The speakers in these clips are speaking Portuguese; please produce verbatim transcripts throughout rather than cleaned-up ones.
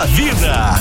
sua vida.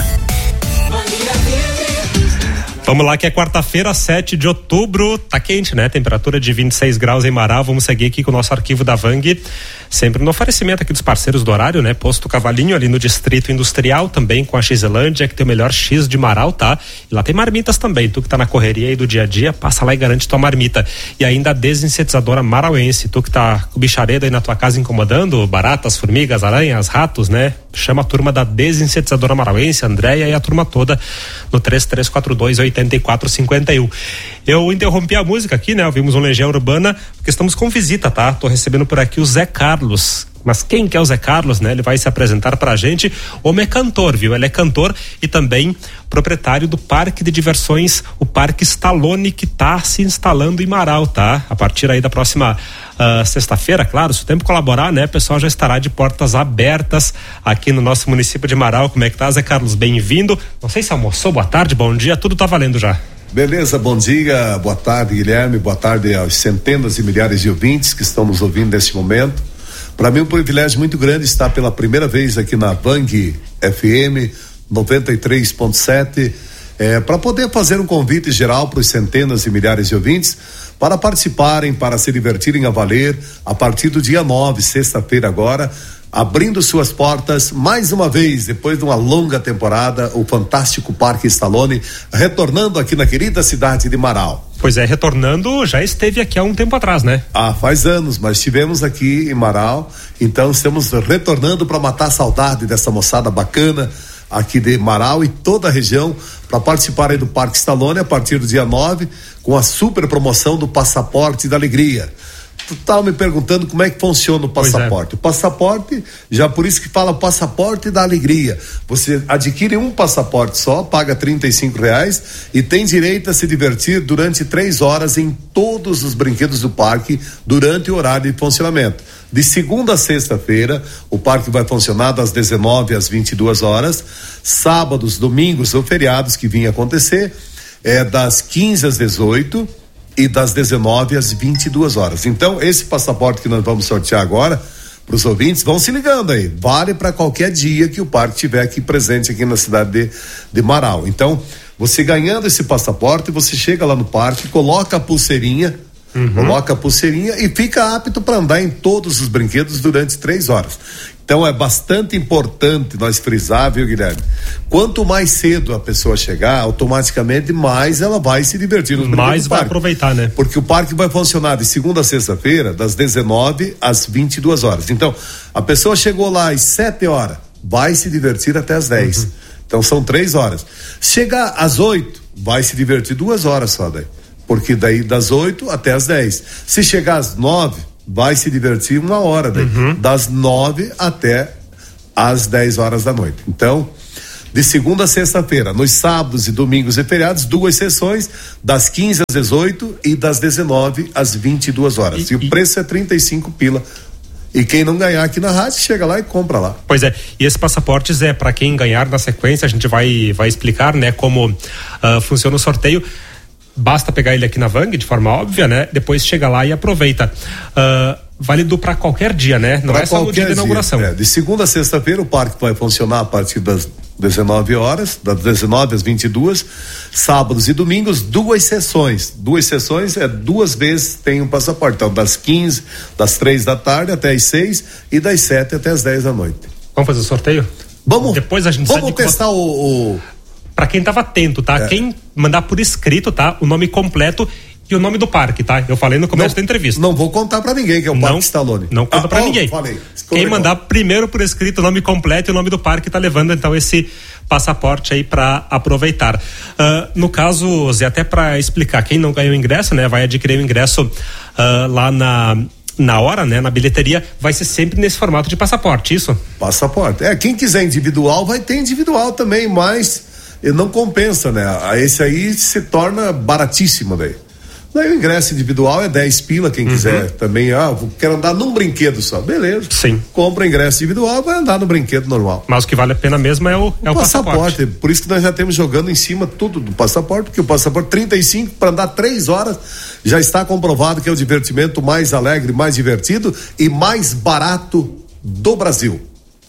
Vamos lá, que é quarta-feira, sete de outubro, tá quente, né? Temperatura de vinte e seis graus em Marau. Vamos seguir aqui com o nosso arquivo da Vang, sempre no oferecimento aqui dos parceiros do horário, né? Posto Cavalinho, ali no Distrito Industrial, também com a Xelândia, que tem o melhor X de Marau, tá? E lá tem marmitas também, tu que tá na correria aí do dia a dia, passa lá e garante tua marmita. E ainda a desinsetizadora marauense, tu que tá com o bicharedo aí na tua casa incomodando, baratas, formigas, aranhas, ratos, né? Chama a turma da desinsetizadora marauense, Andréia e a turma toda no três três quatro dois, oito quatro cinco um. Eu interrompi a música aqui, né? Ouvimos um Legião Urbana, porque estamos com visita, tá? Tô recebendo por aqui o Zé Carlos. Mas quem que é o Zé Carlos, né? Ele vai se apresentar pra gente. Homem é cantor, viu? Ele é cantor e também proprietário do Parque de Diversões, o Parque Stallone, que tá se instalando em Marau, tá? A partir aí da próxima uh, sexta-feira, claro, se o tempo colaborar, né? O pessoal já estará de portas abertas aqui no nosso município de Marau. Como é que tá, Zé Carlos? Bem-vindo. Não sei se almoçou, boa tarde, bom dia, tudo tá valendo já. Beleza, bom dia, boa tarde, Guilherme, boa tarde aos centenas e milhares de ouvintes que estão nos ouvindo neste momento. Para mim é um privilégio muito grande estar pela primeira vez aqui na Vang F M noventa e três ponto sete, é, para poder fazer um convite geral para os centenas e milhares de ouvintes para participarem, para se divertirem a valer a partir do dia nove, sexta-feira agora, abrindo suas portas mais uma vez, depois de uma longa temporada, o fantástico Parque Stallone retornando aqui na querida cidade de Marau. Pois é, retornando, já esteve aqui há um tempo atrás, né? Ah, faz anos, mas estivemos aqui em Marau, então estamos retornando para matar a saudade dessa moçada bacana aqui de Marau e toda a região para participar aí do Parque Stallone a partir do dia nove, com a super promoção do Passaporte da Alegria. Tu tava me perguntando como é que funciona o passaporte. É. O passaporte, já por isso que fala passaporte da alegria. Você adquire um passaporte só, paga trinta e cinco reais e tem direito a se divertir durante três horas em todos os brinquedos do parque durante o horário de funcionamento. De segunda a sexta-feira, o parque vai funcionar das dezenove às vinte e duas horas. Sábados, domingos ou feriados que vinha acontecer, é das quinze às dezoito e das dezenove às vinte e duas horas. Então, esse passaporte que nós vamos sortear agora para os ouvintes, vão se ligando aí, vale para qualquer dia que o parque estiver aqui presente aqui na cidade de, de Marau. Então, você ganhando esse passaporte, você chega lá no parque, coloca a pulseirinha, uhum. coloca a pulseirinha e fica apto para andar em todos os brinquedos durante três horas. Então é bastante importante nós frisar, viu, Guilherme? Quanto mais cedo a pessoa chegar, automaticamente mais ela vai se divertir nos brinquedos. Mais vai aproveitar, né? Porque o parque vai funcionar de segunda a sexta-feira, das dezenove às vinte e duas horas. Então, a pessoa chegou lá às sete horas, vai se divertir até às dez. Uhum. Então são três horas. Chegar às oito, vai se divertir duas horas só daí. Porque daí das oito até às dez. Se chegar às nove, vai se divertir uma hora daí, uhum. das nove até às dez horas da noite. Então, de segunda a sexta-feira, nos sábados e domingos e feriados, duas sessões, das quinze às dezoito e das dezenove às vinte e duas horas. E, e o preço é trinta e cinco pila. E quem não ganhar aqui na rádio, chega lá e compra lá. Pois é, e esses passaportes é para quem ganhar na sequência, a gente vai, vai explicar, né, como uh, funciona o sorteio. Basta pegar ele aqui na Vang, de forma óbvia, né? Depois chega lá e aproveita. Uh, válido para qualquer dia, né? Não pra é só no dia da inauguração. É, de segunda a sexta-feira o parque vai funcionar a partir das dezenove horas, das dezenove às vinte e duas, sábados e domingos, duas sessões. Duas sessões é duas vezes tem um passaporte. Então, das quinze, das três da tarde até as seis e das sete até as dez da noite. Vamos fazer o sorteio? Vamos. Depois a gente Vamos testar o... o... Pra quem tava atento, tá? É. Quem mandar por escrito, tá? O nome completo e o nome do parque, tá? Eu falei no começo não, da entrevista. Não vou contar pra ninguém que é o não, Parque Stallone. Não conta ah, pra oh, ninguém. Falei. Quem mandar primeiro por escrito o nome completo e o nome do parque tá levando então esse passaporte aí pra aproveitar. Uh, no caso, Zé, até pra explicar, quem não ganhou o ingresso, né? Vai adquirir o ingresso uh, lá na... na hora, né, na bilheteria, vai ser sempre nesse formato de passaporte, isso? Passaporte. É, quem quiser individual vai ter individual também, mas não compensa, né? Esse aí se torna baratíssimo daí. Daí o ingresso individual é dez pila, quem uhum. quiser também, ah, quero andar num brinquedo só, beleza. Sim. Compra ingresso individual, vai andar no brinquedo normal. Mas o que vale a pena mesmo é o, o, é o passaporte. passaporte. Por isso que nós já temos jogando em cima tudo do passaporte, porque o passaporte trinta e cinco para andar três horas já está comprovado que é o divertimento mais alegre, mais divertido e mais barato do Brasil.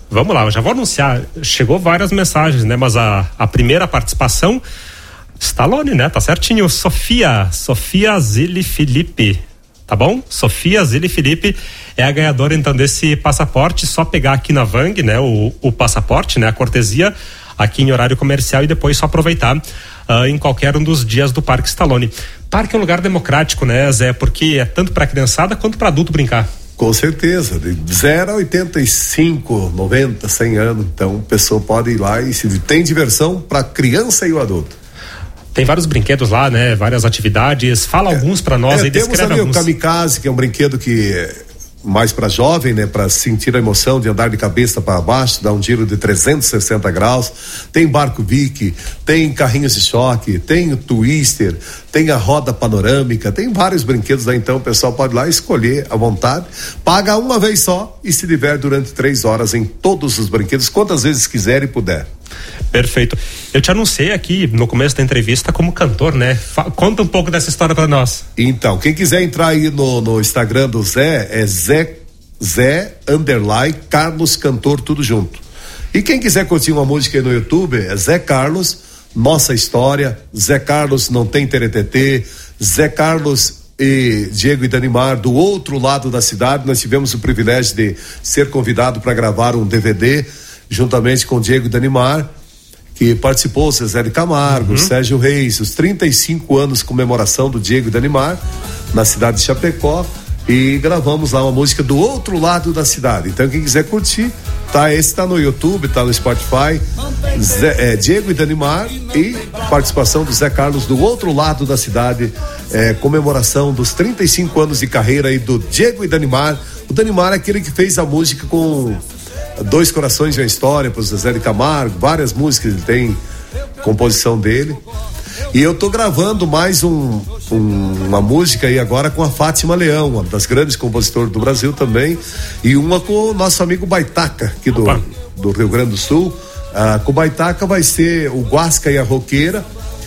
Vamos lá, eu já vou anunciar. Chegou várias mensagens, né? Mas a, a primeira participação, Stallone, né? Tá certinho. Sofia, Sofia Zilli Felipe. Tá bom? Sofia Zilli Felipe é a ganhadora então desse passaporte. Só pegar aqui na Vang, né? O, o passaporte, né? A cortesia aqui em horário comercial e depois só aproveitar uh, em qualquer um dos dias do Parque Stallone. Parque é um lugar democrático, né, Zé? Porque é tanto pra criançada quanto pra adulto brincar. Com certeza, de zero a oitenta e cinco, noventa, cem anos, então a pessoa pode ir lá e se tem diversão para criança e o adulto. Tem vários brinquedos lá, né? Várias atividades. Fala é, alguns para nós é, aí, descreve temos ali alguns. O Kamikaze, que é um brinquedo que mais para jovem, né? Para sentir a emoção de andar de cabeça para baixo, dar um giro de trezentos e sessenta graus. Tem barco Vic, tem carrinhos de choque, tem o Twister, tem a roda panorâmica, tem vários brinquedos aí, então o pessoal pode ir lá escolher à vontade, paga uma vez só e se diverte durante três horas em todos os brinquedos, quantas vezes quiser e puder. Perfeito. Eu te anunciei aqui no começo da entrevista como cantor, né? Fa- conta um pouco dessa história para nós. Então, quem quiser entrar aí no, no Instagram do Zé, é Zé, Zé, underline, Carlos Cantor, tudo junto. E quem quiser curtir uma música aí no YouTube, é Zé Carlos, Nossa História, Zé Carlos Não Tem Teretetê, Zé Carlos e Diego e Danimar, do outro lado da cidade. Nós tivemos o privilégio de ser convidado para gravar um D V D juntamente com o Diego e Danimar, que participou, Zezé de Camargo, uhum. Sérgio Reis, os trinta e cinco anos comemoração do Diego e Danimar na cidade de Chapecó, e gravamos lá uma música do outro lado da cidade. Então quem quiser curtir, tá, esse tá no YouTube, tá no Spotify, Zé, é, Diego e Danimar, e participação do Zé Carlos do outro lado da cidade, é, comemoração dos trinta e cinco anos de carreira aí do Diego e Danimar. O Danimar é aquele que fez a música com Dois Corações de uma História para o Zezé de Camargo, várias músicas ele tem, composição dele. E eu tô gravando mais um, um, uma música aí agora com a Fátima Leão, uma das grandes compositoras do Brasil também, e uma com o nosso amigo Baitaca, aqui do, do Rio Grande do Sul. Ah, com o Baitaca vai ser o Guasca e a Roqueira,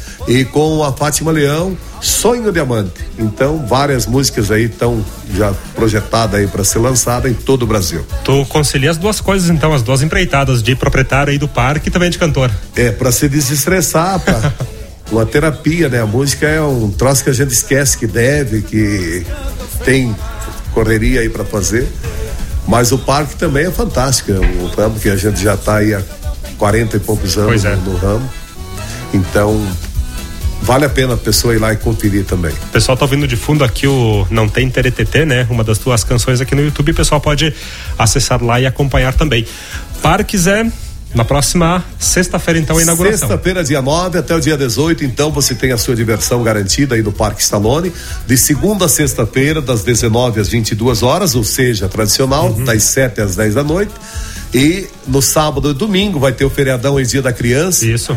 e com a Fátima Leão, Sonho Diamante. Então, várias músicas aí estão já projetadas aí para ser lançada em todo o Brasil. Tu concilia as duas coisas, então, as duas empreitadas, de proprietário aí do parque e também de cantor. É, para se desestressar, para uma terapia, né? A música é um troço que a gente esquece que deve, que tem correria aí para fazer, mas o parque também é fantástico, é um ramo que a gente já está aí há quarenta e poucos anos é. no, no ramo, então vale a pena a pessoa ir lá e conferir também. O pessoal tá ouvindo de fundo aqui o Não Tem Teretetê, né? Uma das tuas canções aqui no YouTube, o pessoal pode acessar lá e acompanhar também. Parques é na próxima sexta-feira, então, a inauguração. Sexta-feira, dia nove até o dia dezoito, então você tem a sua diversão garantida aí no Parque Stallone, de segunda a sexta-feira, das dezenove às vinte e duas horas, ou seja, tradicional, uhum. das sete às dez da noite, e no sábado e domingo vai ter o feriadão em Dia da Criança. Isso.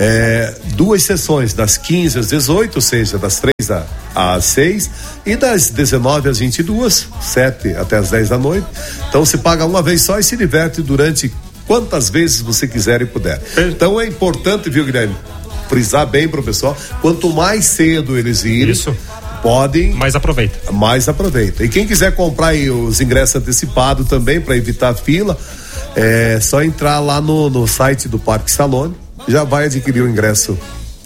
É, duas sessões, das quinze às dezoito, ou seja, das três às seis, e das dezenove às vinte e duas, sete até às dez da noite. Então se paga uma vez só e se diverte durante quantas vezes você quiser e puder. Então é importante, viu, Guilherme, frisar bem pro pessoal, quanto mais cedo eles irem, Isso. podem, mais aproveita. Mais aproveita. E quem quiser comprar aí os ingressos antecipados também, para evitar fila, é só entrar lá no, no site do Parque Stallone, já vai adquirir o ingresso.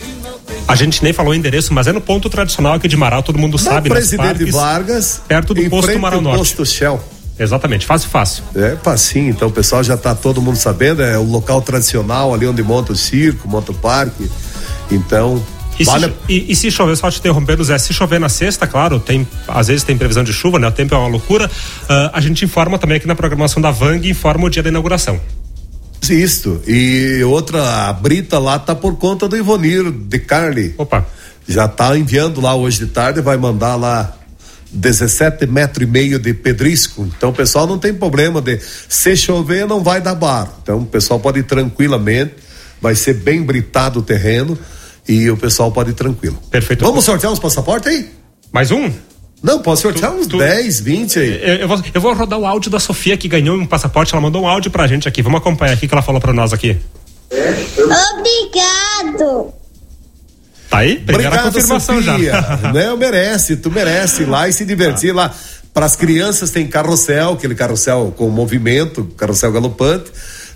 A gente nem falou o endereço, mas é no ponto tradicional aqui de Marau, todo mundo Na sabe, né? Presidente Vargas, perto do posto Marau Norte. Posto Shell. Exatamente, fácil, fácil. É facinho, então o pessoal já tá todo mundo sabendo, é o local tradicional ali onde monta o circo, monta o parque, então... E, vale... se, e, e se chover, só te interrompendo, Zé, se chover na sexta, claro, tem, às vezes tem previsão de chuva, né? O tempo é uma loucura, uh, a gente informa também aqui na programação da Vang, informa o dia da inauguração. Isso, e outra, a Brita lá tá por conta do Ivonir de Carli. Opa. Já tá enviando lá hoje de tarde, vai mandar lá dezessete metros e meio de pedrisco, então o pessoal não tem problema de, se chover não vai dar barro, então o pessoal pode ir tranquilamente, vai ser bem britado o terreno e o pessoal pode ir tranquilo. Perfeito. Vamos sortear uns passaportes aí? Mais um? Não, posso sortear tu, uns tu, dez, vinte aí. Eu, eu, vou, eu vou rodar o áudio da Sofia que ganhou um passaporte, ela mandou um áudio pra gente aqui, vamos acompanhar aqui que ela falou pra nós aqui. Obrigado. Tá aí? Primeira Obrigado, confirmação Sofia. já. Né? Merece, tu merece ir lá e se divertir lá. Para as crianças tem carrossel, aquele carrossel com movimento, carrossel galopante.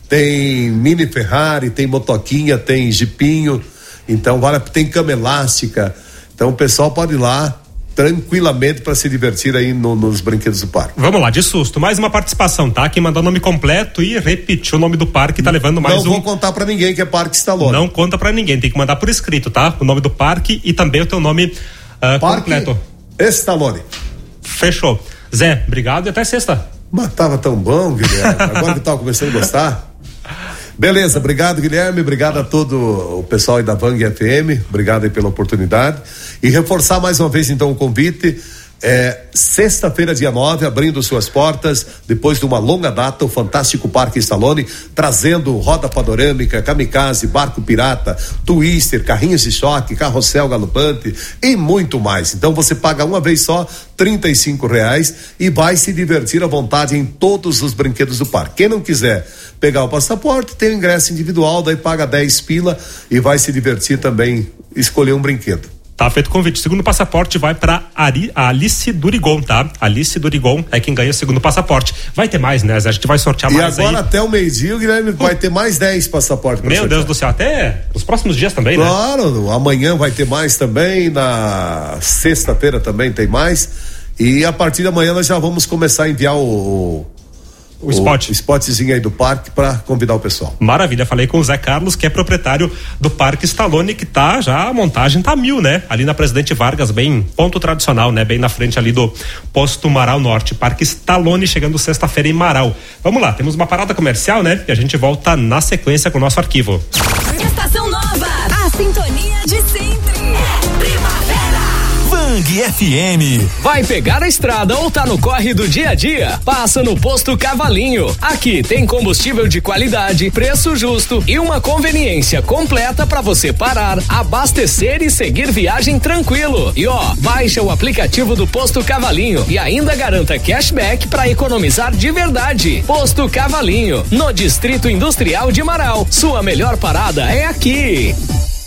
Tem mini Ferrari, tem motoquinha, tem jipinho. Então vale, tem cama elástica. Então o pessoal pode ir lá tranquilamente para se divertir aí no, nos brinquedos do parque. Vamos lá, de susto, mais uma participação, tá? Quem mandou o nome completo e repetiu o nome do parque, tá levando mais não um. Não vou contar para ninguém que é Parque Stallone. Não conta para ninguém, tem que mandar por escrito, tá? O nome do parque e também o teu nome uh, completo. Stallone. Fechou. Zé, obrigado e até sexta. Mas tava tão bom, Guilherme, agora que tava começando a gostar. Beleza, obrigado, Guilherme, obrigado a todo o pessoal aí da Vang F M, obrigado aí pela oportunidade e reforçar mais uma vez então o convite. É, sexta-feira, dia nove, abrindo suas portas, depois de uma longa data, o fantástico Parque Stallone, trazendo roda panorâmica, kamikaze, barco pirata, twister, carrinhos de choque, carrossel galopante e muito mais. Então você paga uma vez só, trinta e cinco reais e vai se divertir à vontade em todos os brinquedos do parque. Quem não quiser pegar o passaporte, tem o ingresso individual, daí paga dez pila e vai se divertir também, escolher um brinquedo. Tá feito o convite. O segundo passaporte vai pra Ari, a Alice Durigon, tá? Alice Durigon é quem ganha o segundo passaporte. Vai ter mais, né? A gente vai sortear e mais aí. E agora até o meio-dia, o Guilherme, uh. vai ter mais dez passaportes pra Meu sortear. Deus do céu, até os próximos dias também, claro, né? Claro, amanhã vai ter mais também, na sexta-feira também tem mais. E a partir de amanhã nós já vamos começar a enviar o... O spot. O spotzinho aí do parque para convidar o pessoal. Maravilha, falei com o Zé Carlos, que é proprietário do Parque Stallone, que tá já, a montagem tá mil, né? Ali na Presidente Vargas, bem ponto tradicional, né? Bem na frente ali do posto Marau Norte. Parque Stallone chegando sexta-feira em Marau. Vamos lá, temos uma parada comercial, né? E a gente volta na sequência com o nosso arquivo. Estação Nova, a sintonia de sempre. É primavera. Vang F M. Vai pegar a estrada ou tá no corre do dia a dia? Passa no Posto Cavalinho. Aqui tem combustível de qualidade, preço justo e uma conveniência completa para você parar, abastecer e seguir viagem tranquilo. E ó, baixa o aplicativo do Posto Cavalinho e ainda garanta cashback para economizar de verdade. Posto Cavalinho, no Distrito Industrial de Marau. Sua melhor parada é aqui.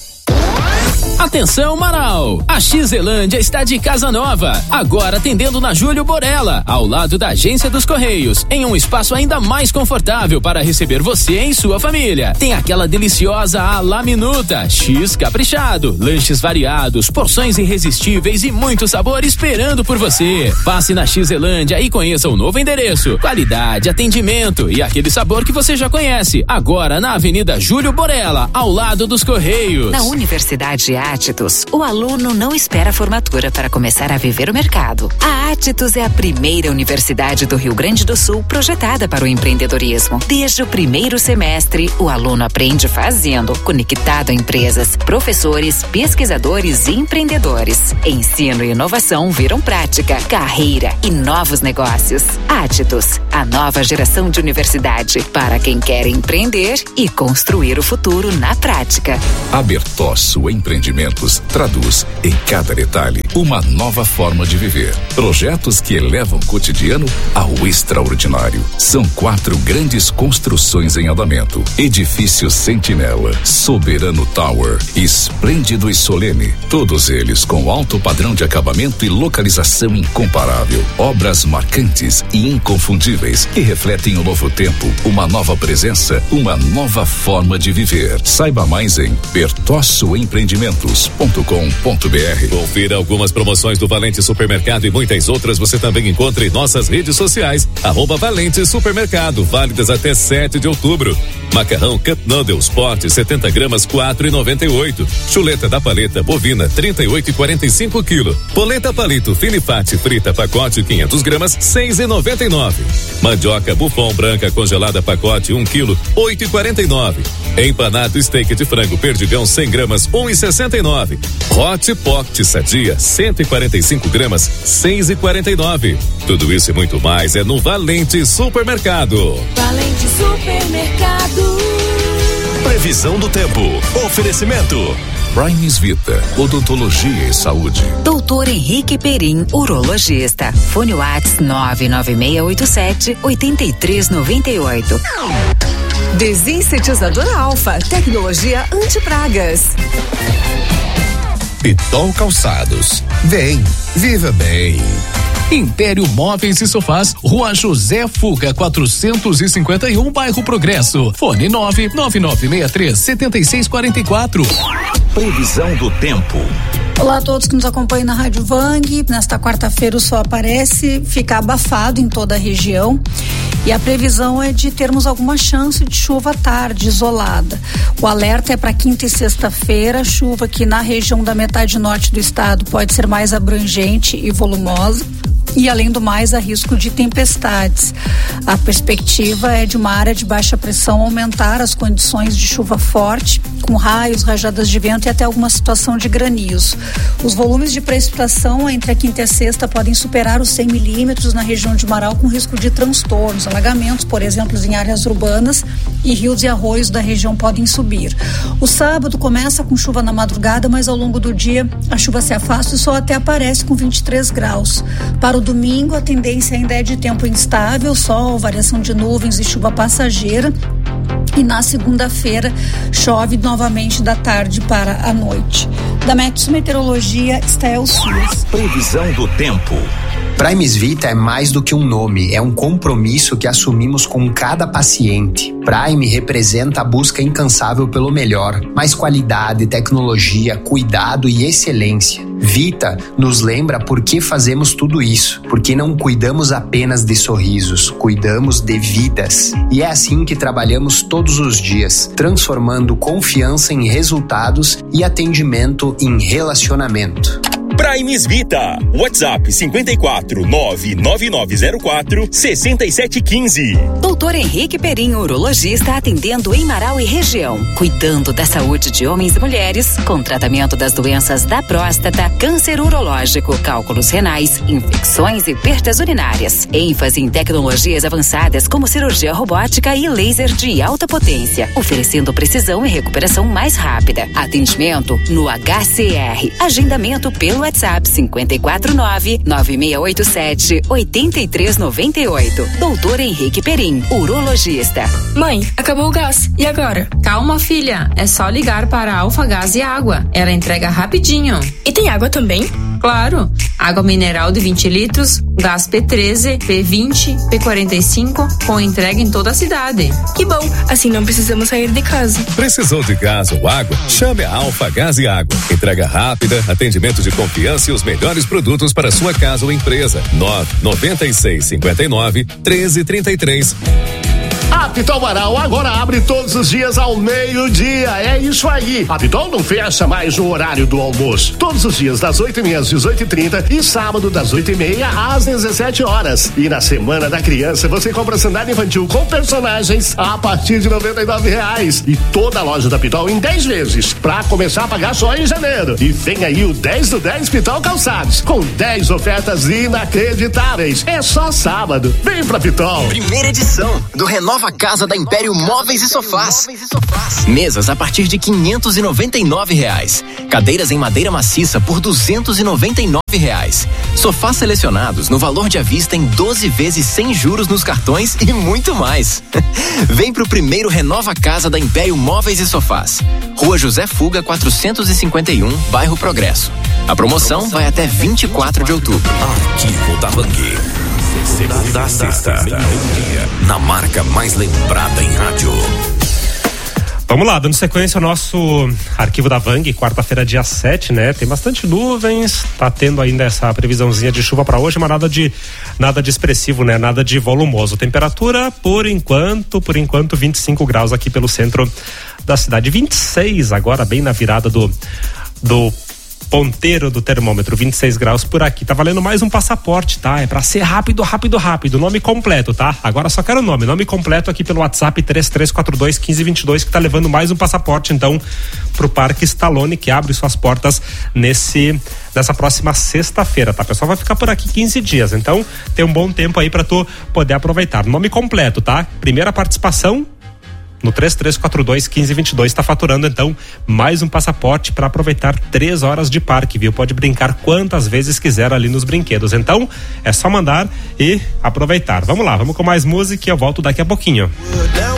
Atenção, Marau! A Xelândia está de casa nova, agora atendendo na Júlio Borella, ao lado da Agência dos Correios, em um espaço ainda mais confortável para receber você e sua família. Tem aquela deliciosa à la minuta, X caprichado, lanches variados, porções irresistíveis e muito sabor esperando por você. Passe na Xelândia e conheça o novo endereço, qualidade, atendimento e aquele sabor que você já conhece, agora na Avenida Júlio Borella, ao lado dos Correios. Na Universidade Átitos, o aluno não espera a formatura para começar a viver o mercado. A Átitos é a primeira universidade do Rio Grande do Sul projetada para o empreendedorismo. Desde o primeiro semestre, o aluno aprende fazendo, conectado a empresas, professores, pesquisadores e empreendedores. Ensino e inovação viram prática, carreira e novos negócios. Átitos, a nova geração de universidade para quem quer empreender e construir o futuro na prática. A Bertosso Empreendimentos traduz em cada detalhe uma nova forma de viver. Projetos que elevam o cotidiano ao extraordinário. São quatro grandes construções em andamento: Edifício Sentinela, Soberano Tower, Esplêndido e Solene. Todos eles com alto padrão de acabamento e localização incomparável. Obras marcantes e inconfundíveis que refletem o novo tempo, uma nova presença, uma nova forma de viver. Saiba mais em bertosso empreendimentos ponto com ponto b r. Confira algumas promoções do Valente Supermercado e muitas outras você também encontra em nossas redes sociais. Arroba Valente Supermercado, válidas até sete de outubro. Macarrão Cup Noodles Pote setenta gramas, quatro e noventa e oito. Chuleta da paleta bovina trinta e oito e quarenta e cinco quilo. Polenta palito Finifate frita pacote quinhentos gramas, seis e noventa e nove. Mandioca Buffon branca congelada pacote um quilo, oito e quarenta e nove. Empanado steak de frango perdigão cem gramas, um e sessenta e nove. Hot Pot Sadia cento e quarenta e cinco gramas, seis e quarenta e nove. Tudo isso e muito mais é no Valente Supermercado. Valente Supermercado. Previsão do tempo. Oferecimento. Primes Vita, odontologia e saúde. Doutor Henrique Perim, urologista. Fone Whats nove nove seis oito sete, oito três nove oito. Desinsetizador Alfa, tecnologia anti-pragas. Pitol Calçados. Vem, viva bem. Império Móveis e Sofás, Rua José Fuga, quatrocentos e cinquenta e um, bairro Progresso. Fone nove nove nove seis três sete seis quatro quatro. Previsão do tempo. Olá a todos que nos acompanham na Rádio Vang. Nesta quarta-feira o sol aparece, fica abafado em toda a região e a previsão é de termos alguma chance de chuva à tarde, isolada. O alerta é para quinta e sexta-feira, chuva que na região da metade norte do estado pode ser mais abrangente e volumosa. E além do mais, há risco de tempestades. A perspectiva é de uma área de baixa pressão aumentar as condições de chuva forte, com raios, rajadas de vento e até alguma situação de granizo. Os volumes de precipitação entre a quinta e a sexta podem superar os cem milímetros na região de Marau, com risco de transtornos, alagamentos, por exemplo, em áreas urbanas, e rios e arroios da região podem subir. O sábado começa com chuva na madrugada, mas ao longo do dia a chuva se afasta e o sol até aparece com vinte e três graus. Para o domingo, a tendência ainda é de tempo instável, sol, variação de nuvens e chuva passageira. E na segunda-feira, chove novamente da tarde para a noite. Da Metsu Meteorologia, Estel Suas. Previsão do tempo. Primes Vita é mais do que um nome, é um compromisso que assumimos com cada paciente. Prime representa a busca incansável pelo melhor, mais qualidade, tecnologia, cuidado e excelência. Vita nos lembra por que fazemos tudo isso, porque não cuidamos apenas de sorrisos, cuidamos de vidas. E é assim que trabalhamos todos os dias, transformando confiança em resultados e atendimento em relacionamento. Primes Vita, WhatsApp cinco quatro nove nove nove zero quatro seis sete um cinco. Doutor Henrique Perim, urologista, atendendo em Marau e região, cuidando da saúde de homens e mulheres, com tratamento das doenças da próstata, câncer urológico, cálculos renais, infecções e perdas urinárias. ênfase em tecnologias avançadas como cirurgia robótica e laser de alta potência, oferecendo precisão e recuperação mais rápida. Atendimento no H C R. Agendamento pelo WhatsApp cinco quatro nove nove seis oito sete oito três nove oito. Doutor Henrique Perim, urologista. Mãe, acabou o gás. E agora? Calma, filha. É só ligar para a Alfa Gás e Água. Ela entrega rapidinho. E tem água também? Claro. Água mineral de vinte litros, gás P treze, P vinte, P quarenta e cinco, com entrega em toda a cidade. Que bom, assim não precisamos sair de casa. Precisou de gás ou água? Chame a Alfa Gás e Água. Entrega rápida, atendimento de confiança e os melhores produtos para sua casa ou empresa. nove nove seis cinco nove treze trinta e três. A Pitol Marau agora abre todos os dias ao meio-dia. É isso aí. A Pitol não fecha mais no horário do almoço. Todos os dias das oito e meia às dezoito e trinta e sábado das oito e meia às dezessete horas. E na Semana da Criança você compra sandália infantil com personagens a partir de noventa e nove reais. E toda a loja da Pitol em dez vezes pra começar a pagar só em janeiro. E vem aí o dez do dez Pitol Calçados com dez ofertas inacreditáveis. É só sábado. Vem pra Pitol. Primeira edição do Renova Nova Casa da Império Móveis e Sofás. Mesas a partir de quinhentos e noventa e nove reais. Cadeiras em madeira maciça por duzentos e noventa e nove reais. Sofás selecionados no valor de à vista em doze vezes sem juros nos cartões e muito mais. Vem pro primeiro Renova Casa da Império Móveis e Sofás. Rua José Fuga, quatrocentos e cinquenta e um, bairro Progresso. A promoção vai até vinte e quatro de outubro. Arquivo da Vang. Segunda a sexta, meio-dia, na marca mais lembrada em rádio. Vamos lá, dando sequência ao nosso arquivo da Vang, quarta-feira, dia sete, né? Tem bastante nuvens, tá tendo ainda essa previsãozinha de chuva para hoje, mas nada de nada de expressivo, né? Nada de volumoso. Temperatura, por enquanto, por enquanto, vinte e cinco graus aqui pelo centro da cidade. vinte e seis agora, bem na virada do do ponteiro do termômetro, vinte e seis graus por aqui. Tá valendo mais um passaporte, tá? É pra ser rápido, rápido, rápido. Nome completo, tá? Agora só quero o nome. Nome completo aqui pelo WhatsApp três três quatro dois um cinco dois dois, que tá levando mais um passaporte, então, pro Parque Stallone, que abre suas portas nesse, nessa próxima sexta-feira, tá? O pessoal vai ficar por aqui quinze dias, então tem um bom tempo aí pra tu poder aproveitar. Nome completo, tá? Primeira participação no três três quatro dois um cinco dois dois, está faturando então mais um passaporte para aproveitar três horas de parque, viu? Pode brincar quantas vezes quiser ali nos brinquedos, então é só mandar e aproveitar. Vamos lá, vamos com mais música e eu volto daqui a pouquinho.